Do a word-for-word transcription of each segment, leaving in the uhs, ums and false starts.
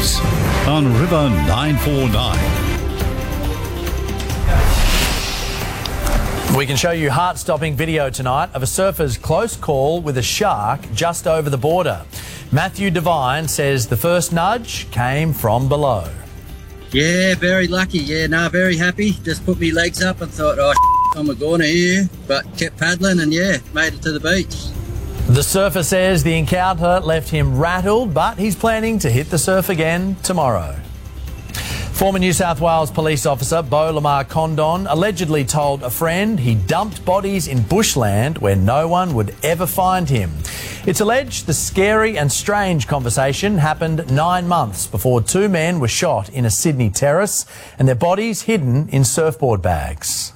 News on River nine four nine. We can show you heart-stopping video tonight of a surfer's close call with a shark just over the border. Matthew Devine says the first nudge came from below. Yeah, very lucky. Yeah, no, very happy. Just put me legs up and thought, oh, I'm a goner here, but kept paddling and, yeah, made it to the beach. The surfer says the encounter left him rattled, but he's planning to hit the surf again tomorrow. Former New South Wales police officer Beau Lamar Condon allegedly told a friend he dumped bodies in bushland where no one would ever find him. It's alleged the scary and strange conversation happened nine months before two men were shot in a Sydney terrace and their bodies hidden in surfboard bags.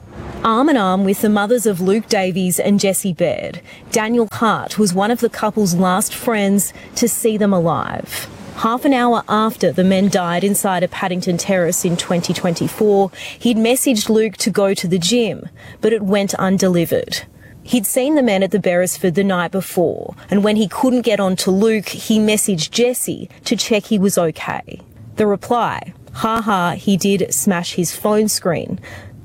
Arm in arm with the mothers of Luke Davies and Jessie Baird, Daniel Hart was one of the couple's last friends to see them alive. Half an hour after the men died inside a Paddington terrace in twenty twenty-four, he'd messaged Luke to go to the gym, but it went undelivered. He'd seen the men at the Beresford the night before, and when he couldn't get on to Luke, he messaged Jessie to check he was okay. The reply, ha ha, he did smash his phone screen.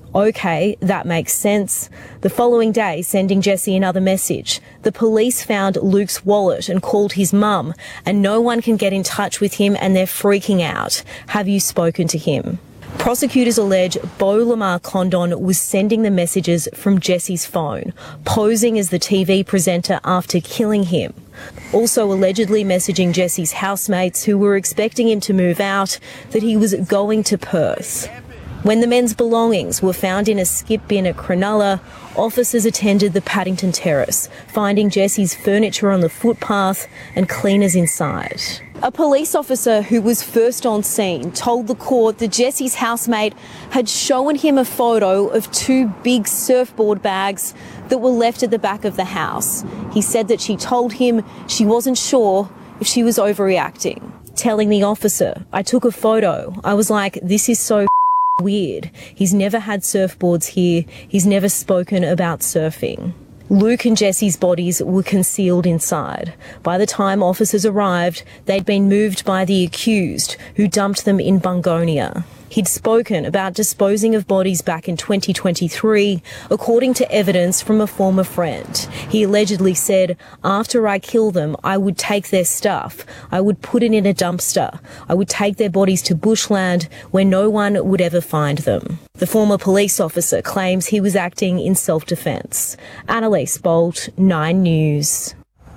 OK, that makes sense. The following day, sending Jessie another message. The police found Luke's wallet and called his mum, and no one can get in touch with him and they're freaking out. Have you spoken to him? Prosecutors allege Beau Lamar Condon was sending the messages from Jessie's phone, posing as the T V presenter after killing him. Also allegedly messaging Jessie's housemates who were expecting him to move out that he was going to Perth. When the men's belongings were found in a skip bin at Cronulla, officers attended the Paddington terrace, finding Jessie's furniture on the footpath and cleaners inside. A police officer who was first on scene told the court that Jessie's housemate had shown him a photo of two big surfboard bags that were left at the back of the house. He said that she told him she wasn't sure if she was overreacting. Telling the officer, I took a photo. I was like, this is so weird. He's never had surfboards here. He's never spoken about surfing. Luke and Jessie's bodies were concealed inside. By the time officers arrived, they'd been moved by the accused, who dumped them in Bungonia. He'd spoken about disposing of bodies back in twenty twenty-three, according to evidence from a former friend. He allegedly said, after I kill them, I would take their stuff. I would put it in a dumpster. I would take their bodies to bushland where no one would ever find them. The former police officer claims he was acting in self-defence. Annalise Bolt, Nine News.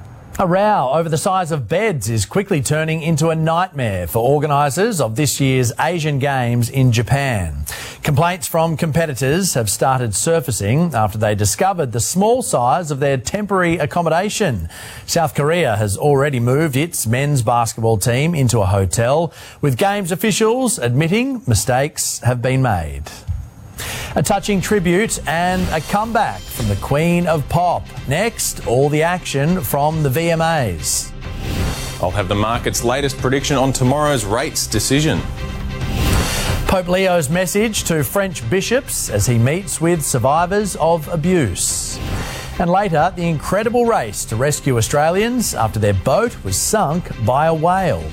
A row over the size of beds is quickly turning into a nightmare for organisers of this year's Asian Games in Japan. Complaints from competitors have started surfacing after they discovered the small size of their temporary accommodation. South Korea has already moved its men's basketball team into a hotel, with Games officials admitting mistakes have been made. A touching tribute and a comeback from the Queen of Pop. Next, all the action from the V M As. I'll have the market's latest prediction on tomorrow's rates decision. Pope Leo's message to French bishops as he meets with survivors of abuse. And later, the incredible race to rescue Australians after their boat was sunk by a whale.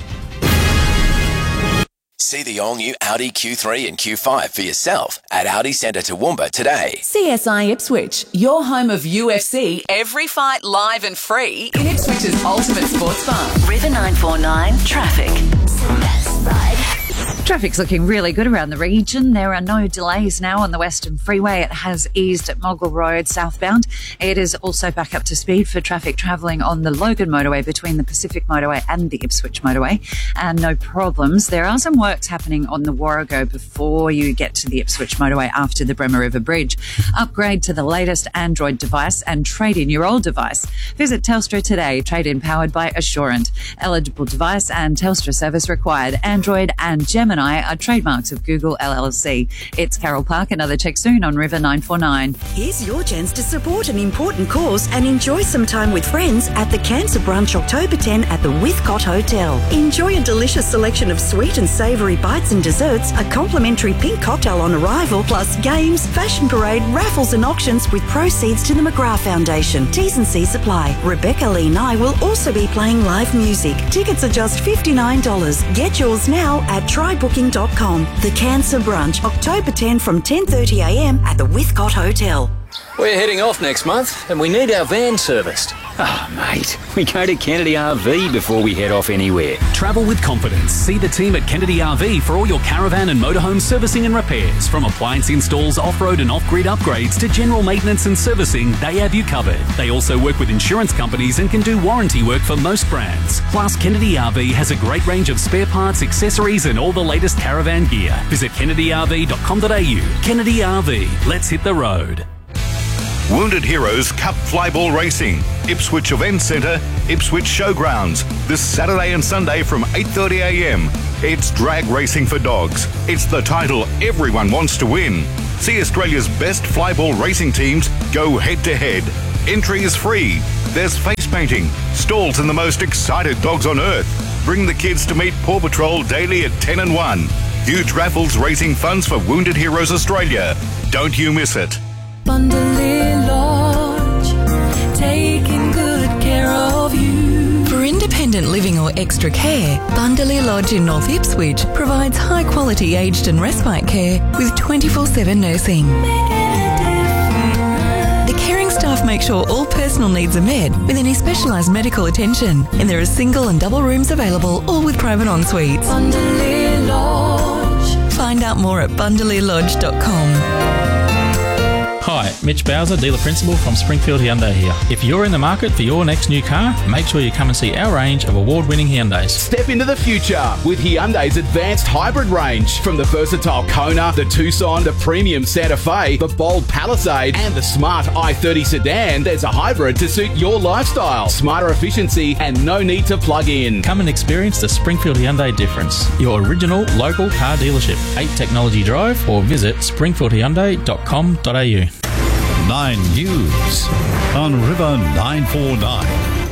See the all-new Audi Q three and Q five for yourself at Audi Centre Toowoomba today. C S I Ipswich, your home of U F C, every fight live and free in Ipswich's ultimate sports bar. River nine four nine Traffic. Traffic's looking really good around the region. There are no delays now on the Western Freeway. It has eased at Mogwell Road southbound. It is also back up to speed for traffic travelling on the Logan Motorway between the Pacific Motorway and the Ipswich Motorway. And no problems. There are some works happening on the Warrego before you get to the Ipswich Motorway after the Bremer River Bridge. Upgrade to the latest Android device and trade in your old device. Visit Telstra today. Trade in powered by Assurant. Eligible device and Telstra service required. Android and Gemini are trademarks of Google L L C. It's Carol Park. Another check soon on River nine four nine. Here's your chance to support an important cause and enjoy some time with friends at the Cancer Brunch October tenth at the Withcott Hotel. Enjoy a delicious selection of sweet and savoury savoury bites and desserts, a complimentary pink cocktail on arrival, plus games, fashion parade, raffles and auctions with proceeds to the McGrath Foundation. T's and C's apply. Rebecca Lee Nye will also be playing live music. Tickets are just fifty-nine dollars. Get yours now at try booking dot com. The Cancer Brunch, October tenth from ten thirty a m at the Withcott Hotel. We're heading off next month and we need our van serviced. Oh, mate, we go to Kennedy R V before we head off anywhere. Travel with confidence. See the team at Kennedy R V for all your caravan and motorhome servicing and repairs. From appliance installs, off-road and off-grid upgrades to general maintenance and servicing, they have you covered. They also work with insurance companies and can do warranty work for most brands. Plus, Kennedy R V has a great range of spare parts, accessories and all the latest caravan gear. Visit kennedy r v dot com dot a u. Kennedy R V. Let's hit the road. Wounded Heroes Cup Flyball Racing, Ipswich Event Centre, Ipswich Showgrounds, this Saturday and Sunday from eight thirty a m. It's drag racing for dogs. It's the title everyone wants to win. See Australia's best flyball racing teams go head-to-head. Entry is free. There's face painting, stalls and the most excited dogs on earth. Bring the kids to meet Paw Patrol daily at ten and one. Huge raffles raising funds for Wounded Heroes Australia. Don't you miss it. Bundalea Lodge, taking good care of you. For independent living or extra care, Bundalea Lodge in North Ipswich provides high quality aged and respite care with twenty-four seven nursing. The caring staff make sure all personal needs are met with any specialised medical attention, and there are single and double rooms available, all with private en-suites. Bundalea Lodge. Find out more at bundalea lodge dot com. Hi, Mitch Bowser, dealer principal from Springfield Hyundai here. If you're in the market for your next new car, make sure you come and see our range of award-winning Hyundais. Step into the future with Hyundai's advanced hybrid range. From the versatile Kona, the Tucson, the premium Santa Fe, the bold Palisade, and the smart i thirty sedan, there's a hybrid to suit your lifestyle. Smarter efficiency and no need to plug in. Come and experience the Springfield Hyundai difference. Your original local car dealership. eight Technology Drive or visit springfield hyundai dot com dot a u. Nine News on River nine four nine.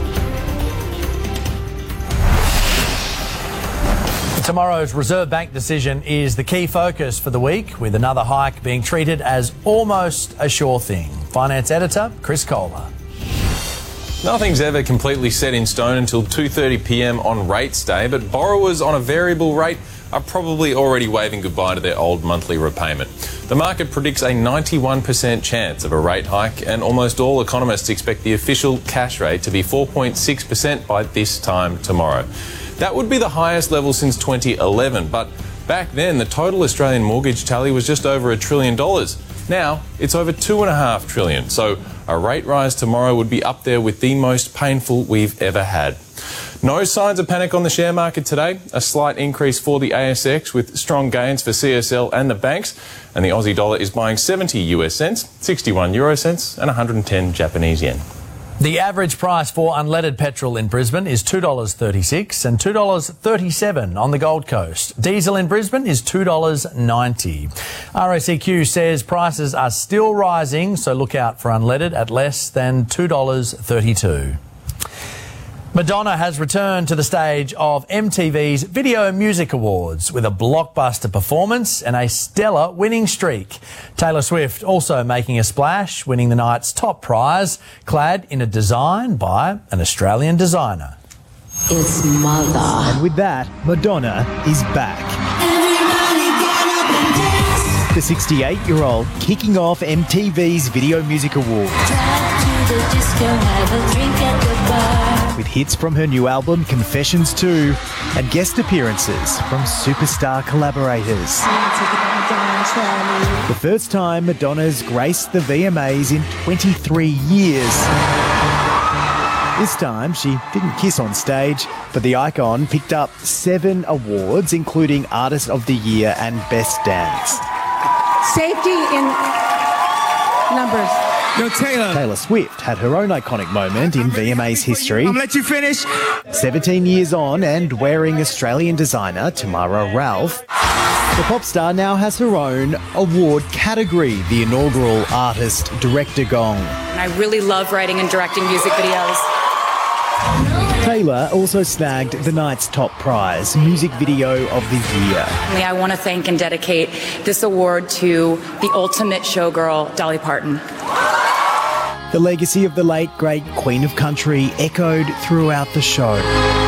Tomorrow's Reserve Bank decision is the key focus for the week, with another hike being treated as almost a sure thing. Finance editor Chris Kohler. Nothing's ever completely set in stone until two thirty p m on rates day, but borrowers on a variable rate are probably already waving goodbye to their old monthly repayment. The market predicts a ninety-one percent chance of a rate hike, and almost all economists expect the official cash rate to be four point six percent by this time tomorrow. That would be the highest level since twenty eleven, but back then the total Australian mortgage tally was just over a trillion dollars. Now it's over two and a half trillion, so a rate rise tomorrow would be up there with the most painful we've ever had. No signs of panic on the share market today. A slight increase for the A S X with strong gains for C S L and the banks. And the Aussie dollar is buying seventy U S cents, sixty-one euro cents and one hundred ten Japanese yen. The average price for unleaded petrol in Brisbane is two dollars thirty-six and two dollars thirty-seven on the Gold Coast. Diesel in Brisbane is two dollars ninety. R A C Q says prices are still rising, so look out for unleaded at less than two dollars thirty-two. Madonna has returned to the stage of M T V's Video Music Awards with a blockbuster performance and a stellar winning streak. Taylor Swift also making a splash, winning the night's top prize, clad in a design by an Australian designer. It's Mother. And with that, Madonna is back. The sixty-eight-year-old kicking off M T V's Video Music Awards. With hits from her new album, Confessions two, and guest appearances from superstar collaborators. The first time Madonna's graced the V M As in twenty-three years. This time, she didn't kiss on stage, but the icon picked up seven awards, including Artist of the Year and Best Dance. Safety in numbers. Yo, Taylor. Taylor Swift had her own iconic moment in V M A's history. I'll let you finish. seventeen years on and wearing Australian designer Tamara Ralph, the pop star now has her own award category, the inaugural Artist Director Gong. I really love writing and directing music videos. Taylor also snagged the night's top prize, Music Video of the Year. I want to thank and dedicate this award to the ultimate showgirl, Dolly Parton. The legacy of the late, great Queen of Country echoed throughout the show.